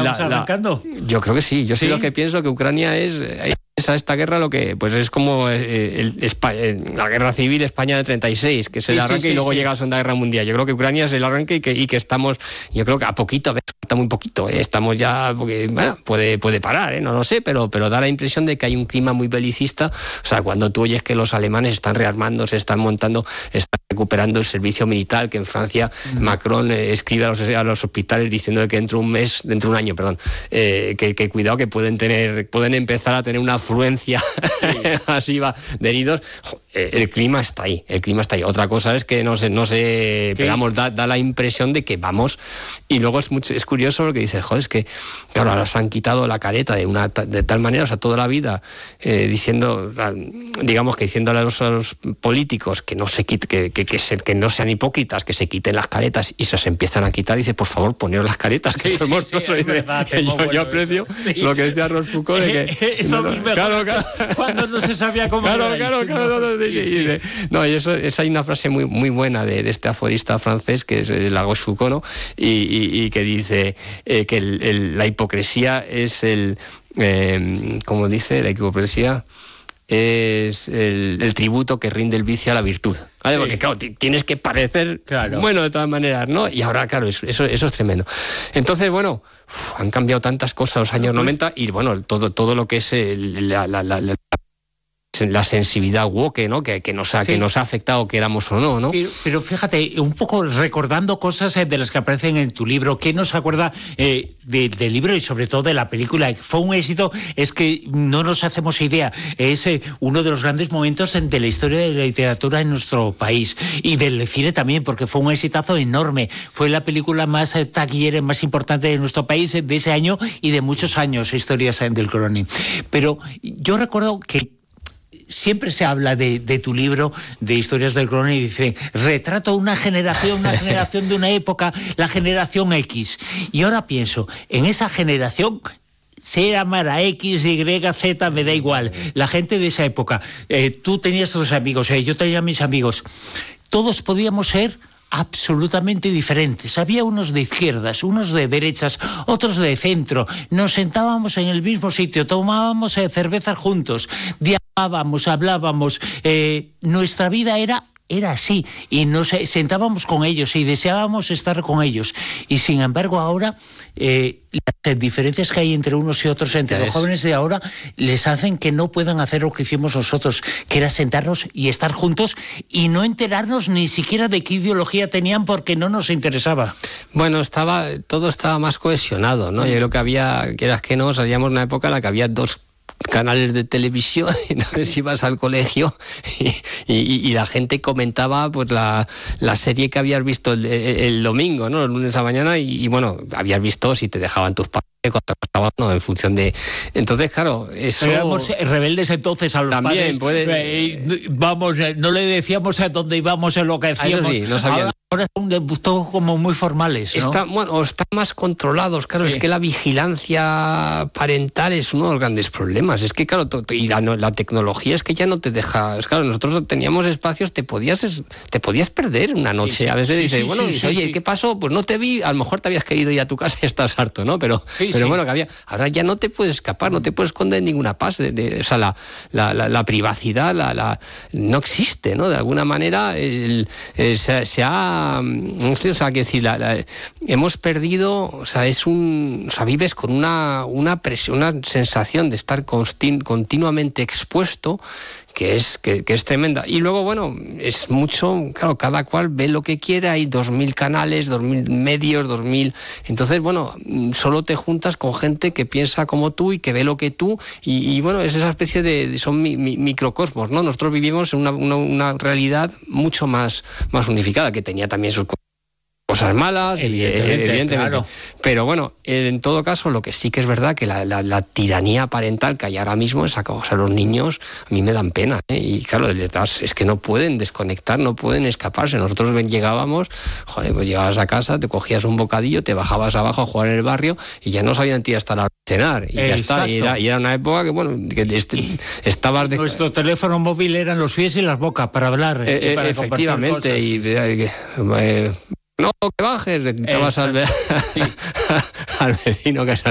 estamos arrancando. Yo creo que sí. Yo sí lo que pienso que Ucrania es a esta guerra lo que pues es como la guerra civil España del 36, que es el arranque y luego llega la Segunda Guerra Mundial. Yo creo que Ucrania es el arranque y que estamos, yo creo que a poquito, falta muy poquito, estamos ya, porque bueno, puede parar, no lo sé, pero da la impresión de que hay un clima muy belicista. O sea, cuando tú oyes que los alemanes están rearmando, se están montando, están recuperando el servicio militar, que en Francia Macron escribe a los hospitales diciendo que dentro de un año, que cuidado, que pueden empezar a tener una afluencia masiva de heridos. El clima está ahí. Otra cosa es que no sé, pero vamos, da la impresión de que vamos. Y luego es curioso lo que dices, es que claro, ahora se han quitado la careta de tal manera, o sea, toda la vida diciendo, digamos que diciéndole a los políticos que no se quite, que no sean hipócritas, que se quiten las caretas, y se empiezan a quitar. Dice, por favor, poneros las caretas, que yo aprecio lo que decía Rochefoucauld, de que esto es mejor cuando no se sabía cómo y eso hay una frase muy, muy buena de este aforista francés, que es la Rochefoucauld, ¿no? y que dice que la hipocresía es como dice, la hipocresía es el tributo que rinde el vicio a la virtud. ¿Vale? Porque claro, tienes que parecer bueno de todas maneras, ¿no? Y ahora, claro, eso es tremendo. Entonces, bueno, han cambiado tantas cosas los años 90 y bueno, todo lo que es la sensibilidad woke, ¿no? Que nos ha afectado, queramos o no, ¿no? Pero fíjate, un poco recordando cosas de las que aparecen en tu libro, ¿qué nos acuerda del libro y sobre todo de la película? Fue un éxito, es que no nos hacemos idea, es uno de los grandes momentos de la historia de la literatura en nuestro país y del cine también, porque fue un exitazo enorme. Fue la película más taquillera, más importante de nuestro país de ese año y de muchos años, Historias del Cronin. Pero yo recuerdo que siempre se habla de tu libro, de Historias del Cronin, y dice, retrato una generación de una época, la generación X. Y ahora pienso, en esa generación, se llamara X, Y, Z, me da igual. La gente de esa época, tú tenías tus amigos, yo tenía mis amigos. Todos podíamos ser absolutamente diferentes. Había unos de izquierdas, unos de derechas, otros de centro. Nos sentábamos en el mismo sitio, tomábamos cervezas juntos, dialogábamos, hablábamos. Nuestra vida era así, y nos sentábamos con ellos y deseábamos estar con ellos. Y sin embargo ahora las diferencias que hay entre unos y otros, entre los jóvenes de ahora, les hacen que no puedan hacer lo que hicimos nosotros, que era sentarnos y estar juntos y no enterarnos ni siquiera de qué ideología tenían, porque no nos interesaba. Bueno, todo estaba más cohesionado, ¿no? Yo creo que había, quieras que no, salíamos de una época en la que había dos canales de televisión, entonces ibas al colegio y la gente comentaba pues la serie que habías visto el domingo, ¿no? El lunes a mañana, y bueno, habías visto si te dejaban tus padres, cuánto costaba, ¿no? En función de... Entonces, claro, eso... Éramos rebeldes entonces a los también padres. Vamos, no le decíamos a dónde íbamos, en lo que hacíamos. Sí, no sabían. Ahora son todos como muy formales, ¿no? Están más controlados, claro. Es que la vigilancia parental es uno de los grandes problemas. Es que, claro, y la tecnología es que ya no te deja... Claro, nosotros teníamos espacios, te podías perder una noche. A veces dices, oye, ¿qué pasó? Pues no te vi, a lo mejor te habías querido ir a tu casa y estás harto, ¿no? Pero bueno, que ahora ya no te puedes escapar, no te puedes esconder en ninguna parte. O sea, la privacidad no existe, ¿no? De alguna manera se ha... No sé, o sea, que decir, hemos perdido, o sea, vives con una presión, una sensación de estar continuamente expuesto, que es tremenda. Y luego, bueno, es mucho, claro, cada cual ve lo que quiere, hay 2.000 canales, 2.000 medios, 2.000... Entonces, bueno, solo te juntas con gente que piensa como tú y que ve lo que tú, y bueno, es esa especie de... son microcosmos, ¿no? Nosotros vivimos en una realidad mucho más unificada, que tenía también sus cosas malas, evidentemente. Claro. Pero bueno, en todo caso, lo que sí que es verdad, que la tiranía parental que hay ahora mismo, esa cosa, los niños, a mí me dan pena, ¿eh? Y claro, es que no pueden desconectar, no pueden escaparse. Nosotros llegábamos, pues llegabas a casa, te cogías un bocadillo, te bajabas abajo a jugar en el barrio y ya no sabían ti hasta la cenar. Y ya está. Y era una época que, bueno, estabas... Nuestro teléfono móvil eran los pies y las bocas para hablar. Para efectivamente. No, que bajes, le quitabas al vecino que